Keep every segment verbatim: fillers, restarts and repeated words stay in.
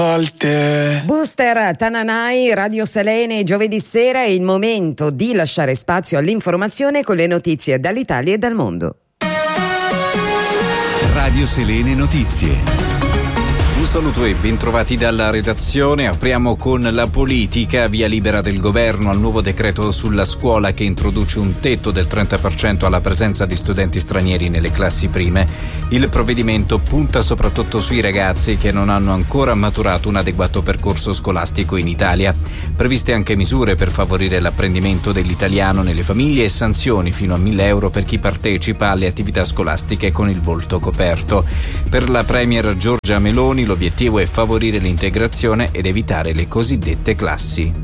Booster, Tananai, Radio Selene, giovedì sera è il momento di lasciare spazio all'informazione con le notizie dall'Italia e dal mondo. Radio Selene Notizie. Un saluto e bentrovati dalla redazione. Apriamo con la politica. Via libera del governo al nuovo decreto sulla scuola che introduce un tetto del trenta per cento alla presenza di studenti stranieri nelle classi prime. Il provvedimento punta soprattutto sui ragazzi che non hanno ancora maturato un adeguato percorso scolastico in Italia. Previste anche misure per favorire l'apprendimento dell'italiano nelle famiglie e sanzioni fino a mille euro per chi partecipa alle attività scolastiche con il volto coperto. Per la premier Giorgia Meloni l'obiettivo è favorire l'integrazione ed evitare le cosiddette classi.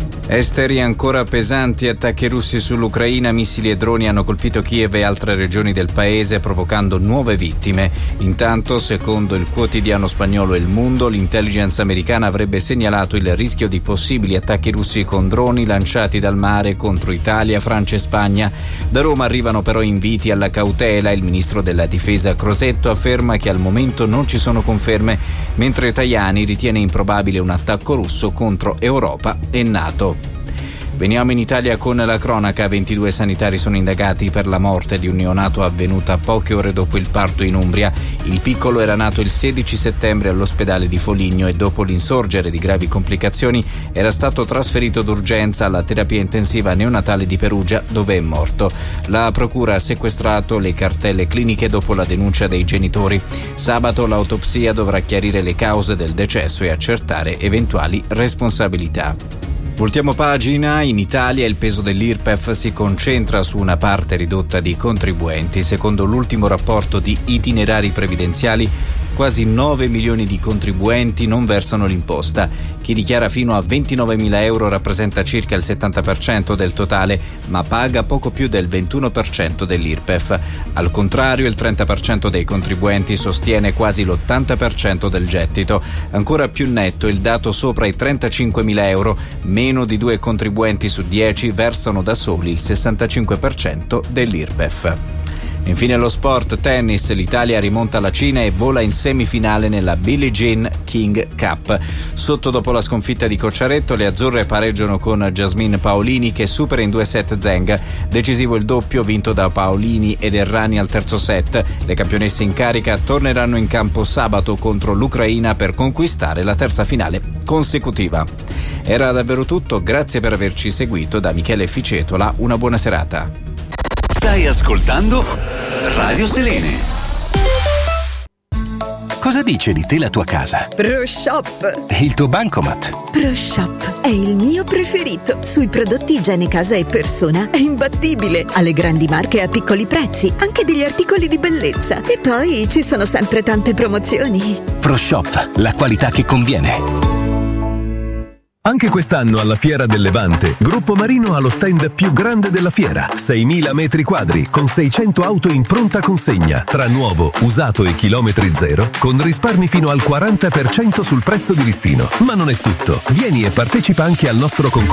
Esteri ancora pesanti, attacchi russi sull'Ucraina, missili e droni hanno colpito Kiev e altre regioni del paese provocando nuove vittime. Intanto, secondo il quotidiano spagnolo El Mundo, l'intelligence americana avrebbe segnalato il rischio di possibili attacchi russi con droni lanciati dal mare contro Italia, Francia e Spagna. Da Roma arrivano però inviti alla cautela. Il ministro della difesa Crosetto afferma che al momento non ci sono conferme, mentre Tajani ritiene improbabile un attacco russo contro Europa e NATO. Veniamo in Italia con la cronaca. ventidue sanitari sono indagati per la morte di un neonato avvenuta poche ore dopo il parto in Umbria. Il piccolo era nato il sedici settembre all'ospedale di Foligno e dopo l'insorgere di gravi complicazioni era stato trasferito d'urgenza alla terapia intensiva neonatale di Perugia, dove è morto. La procura ha sequestrato le cartelle cliniche dopo la denuncia dei genitori. Sabato l'autopsia dovrà chiarire le cause del decesso e accertare eventuali responsabilità. Voltiamo pagina. In Italia il peso dell'I R P E F si concentra su una parte ridotta di contribuenti. Secondo l'ultimo rapporto di itinerari previdenziali, quasi nove milioni di contribuenti non versano l'imposta. Chi dichiara fino a ventinovemila euro rappresenta circa il settanta per cento del totale, ma paga poco più del ventuno per cento dell'I R P E F. Al contrario, il trenta per cento dei contribuenti sostiene quasi l'ottanta per cento del gettito. Ancora più netto il dato sopra i trentacinquemila euro. Meno di due contribuenti su dieci versano da soli il sessantacinque per cento dell'I R P E F. Infine lo sport, tennis, l'Italia rimonta la Cina e vola in semifinale nella Billie Jean King Cup. Sotto dopo la sconfitta di Cocciaretto, le azzurre pareggiano con Jasmine Paolini che supera in due set Zheng. Decisivo il doppio vinto da Paolini ed Errani al terzo set. Le campionesse in carica torneranno in campo sabato contro l'Ucraina per conquistare la terza finale consecutiva. Era davvero tutto, grazie per averci seguito. Da Michele Ficetola, una buona serata. Stai ascoltando Radio Selene. Cosa dice di te la tua casa? ProShop. E il tuo bancomat? ProShop è il mio preferito. Sui prodotti igiene casa e persona è imbattibile. Alle grandi marche a piccoli prezzi, anche degli articoli di bellezza. E poi ci sono sempre tante promozioni. ProShop, la qualità che conviene. Anche quest'anno alla Fiera del Levante, Gruppo Marino ha lo stand più grande della fiera, seimila metri quadri con seicento auto in pronta consegna, tra nuovo, usato e chilometri zero, con risparmi fino al quaranta per cento sul prezzo di listino. Ma non è tutto, vieni e partecipa anche al nostro concorso